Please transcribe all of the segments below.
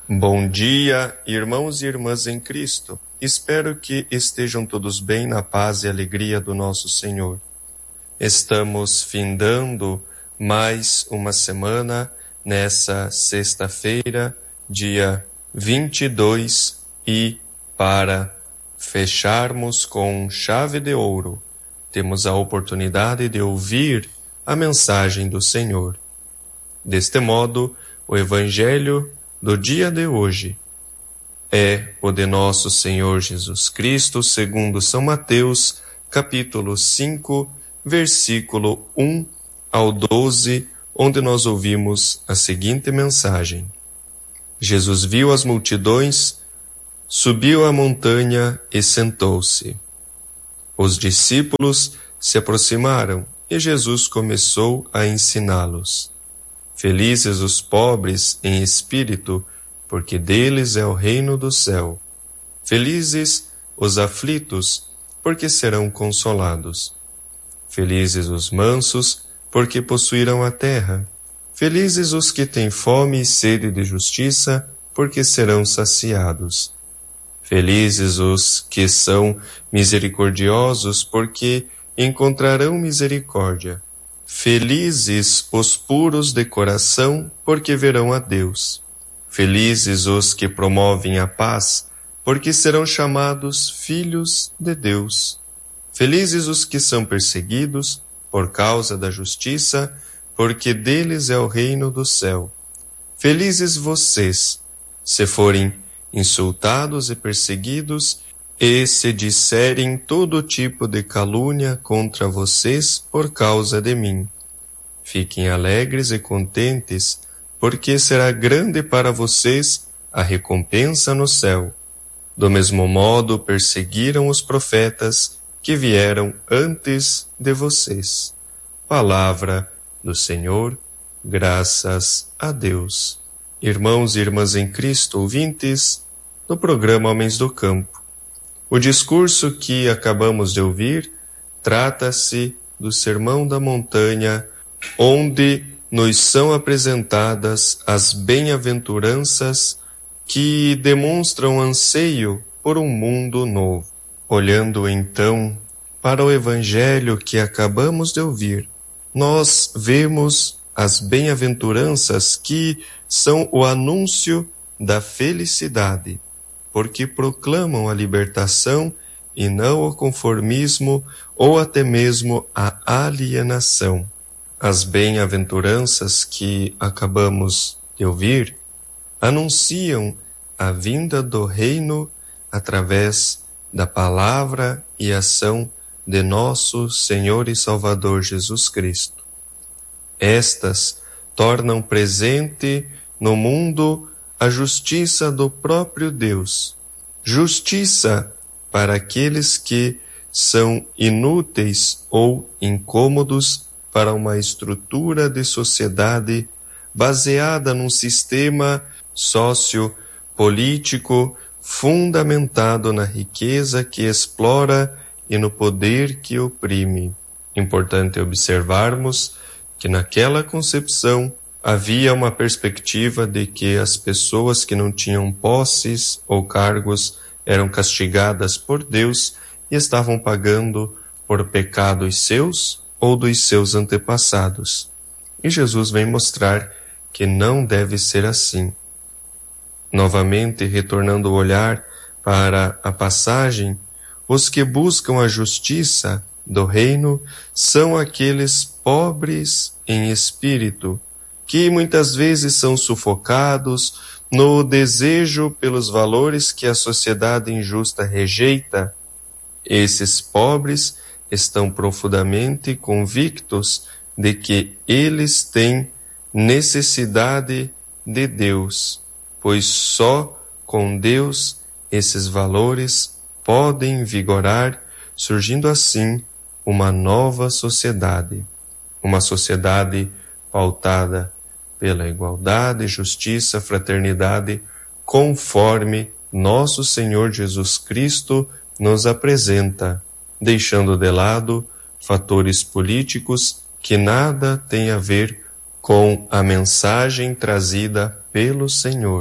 Bom dia, irmãos e irmãs em Cristo. Espero que estejam todos bem na paz e alegria do nosso Senhor. Estamos findando mais uma semana nessa sexta-feira, dia 22, e para fecharmos com chave de ouro, temos a oportunidade de ouvir a mensagem do Senhor. Deste modo, o Evangelho do dia de hoje é o de nosso Senhor Jesus Cristo, segundo São Mateus, capítulo 5, versículo 1 ao 12, onde nós ouvimos a seguinte mensagem. Jesus viu as multidões, subiu a montanha e sentou-se. Os discípulos se aproximaram e Jesus começou a ensiná-los. Felizes os pobres em espírito, porque deles é o reino do céu. Felizes os aflitos, porque serão consolados. Felizes os mansos, porque possuirão a terra. Felizes os que têm fome e sede de justiça, porque serão saciados. Felizes os que são misericordiosos, porque encontrarão misericórdia. Felizes os puros de coração, porque verão a Deus. Felizes os que promovem a paz, porque serão chamados filhos de Deus. Felizes os que são perseguidos por causa da justiça, porque deles é o reino do céu. Felizes vocês, se forem insultados e perseguidos, e se disserem todo tipo de calúnia contra vocês por causa de mim. Fiquem alegres e contentes, porque será grande para vocês a recompensa no céu. Do mesmo modo perseguiram os profetas que vieram antes de vocês. Palavra do Senhor, graças a Deus. Irmãos e irmãs em Cristo, ouvintes do programa Homens do Campo. O discurso que acabamos de ouvir trata-se do Sermão da Montanha, onde nos são apresentadas as bem-aventuranças que demonstram anseio por um mundo novo. Olhando então para o Evangelho que acabamos de ouvir, nós vemos as bem-aventuranças que são o anúncio da felicidade, porque proclamam a libertação e não o conformismo ou até mesmo a alienação. As bem-aventuranças que acabamos de ouvir anunciam a vinda do reino através da palavra e ação de nosso Senhor e Salvador Jesus Cristo. Estas tornam presente no mundo a justiça do próprio Deus, justiça para aqueles que são inúteis ou incômodos para uma estrutura de sociedade baseada num sistema sociopolítico fundamentado na riqueza que explora e no poder que oprime. Importante observarmos que naquela concepção havia uma perspectiva de que as pessoas que não tinham posses ou cargos eram castigadas por Deus e estavam pagando por pecados seus ou dos seus antepassados. E Jesus vem mostrar que não deve ser assim. Novamente, retornando o olhar para a passagem, os que buscam a justiça do reino são aqueles pobres em espírito, que muitas vezes são sufocados no desejo pelos valores que a sociedade injusta rejeita. Esses pobres estão profundamente convictos de que eles têm necessidade de Deus, pois só com Deus esses valores podem vigorar, surgindo assim uma nova sociedade, uma sociedade pautada pela igualdade, justiça, fraternidade, conforme nosso Senhor Jesus Cristo nos apresenta, deixando de lado fatores políticos que nada têm a ver com a mensagem trazida pelo Senhor.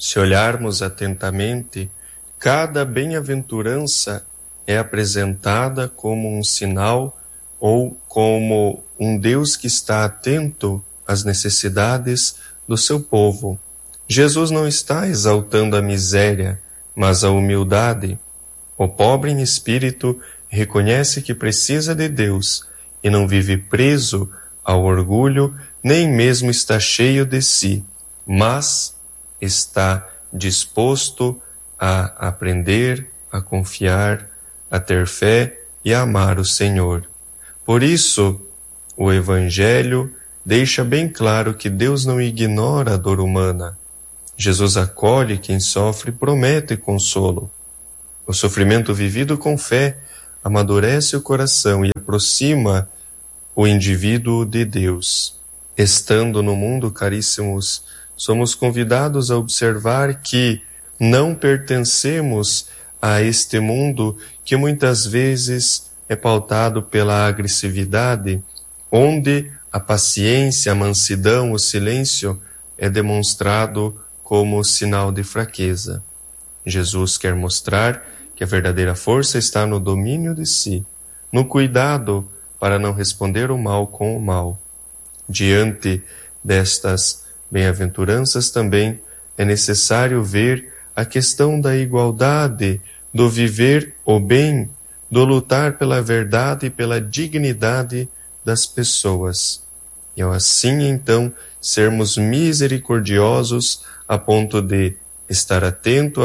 Se olharmos atentamente, cada bem-aventurança é apresentada como um sinal ou como um Deus que está atento às necessidades do seu povo. Jesus não está exaltando a miséria, mas a humildade. O pobre em espírito reconhece que precisa de Deus e não vive preso ao orgulho, nem mesmo está cheio de si, mas está disposto a aprender, a confiar, a ter fé e a amar o Senhor. Por isso, o Evangelho deixa bem claro que Deus não ignora a dor humana. Jesus acolhe quem sofre e promete consolo. O sofrimento vivido com fé amadurece o coração e aproxima o indivíduo de Deus. Estando no mundo, caríssimos, somos convidados a observar que não pertencemos a este mundo que muitas vezes é pautado pela agressividade, onde a paciência, a mansidão, o silêncio é demonstrado como sinal de fraqueza. Jesus quer mostrar que a verdadeira força está no domínio de si, no cuidado para não responder o mal com o mal. Diante destas bem-aventuranças também é necessário ver a questão da igualdade, do viver o bem, do lutar pela verdade e pela dignidade das pessoas. E assim, então, sermos misericordiosos a ponto de estar atento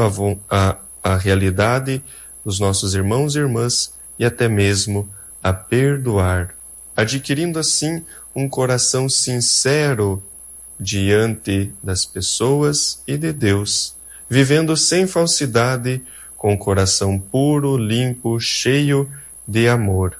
à realidade dos nossos irmãos e irmãs e até mesmo a perdoar, adquirindo assim um coração sincero diante das pessoas e de Deus, vivendo sem falsidade, com o coração puro, limpo, cheio de amor.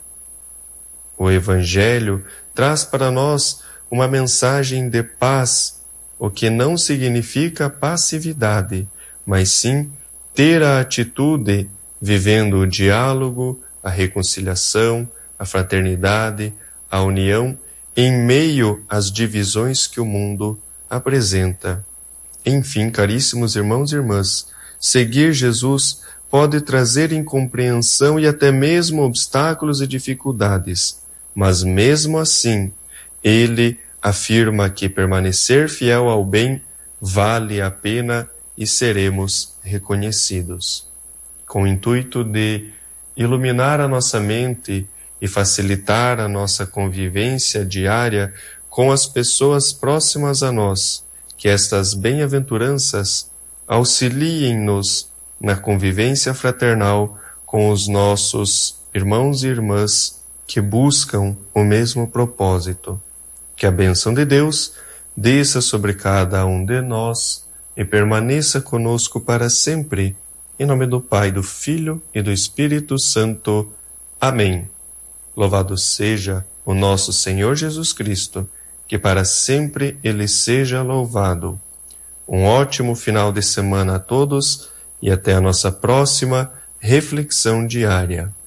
O Evangelho traz para nós uma mensagem de paz, o que não significa passividade, mas sim ter a atitude, vivendo o diálogo, a reconciliação, a fraternidade, a união, em meio às divisões que o mundo apresenta. Enfim, caríssimos irmãos e irmãs, seguir Jesus pode trazer incompreensão e até mesmo obstáculos e dificuldades, mas mesmo assim, ele afirma que permanecer fiel ao bem vale a pena e seremos reconhecidos. Com o intuito de iluminar a nossa mente e facilitar a nossa convivência diária com as pessoas próximas a nós, que estas bem-aventuranças auxiliem-nos na convivência fraternal com os nossos irmãos e irmãs que buscam o mesmo propósito. Que a bênção de Deus desça sobre cada um de nós e permaneça conosco para sempre. Em nome do Pai, do Filho e do Espírito Santo. Amém. Louvado seja o nosso Senhor Jesus Cristo, que para sempre Ele seja louvado. Um ótimo final de semana a todos e até a nossa próxima reflexão diária.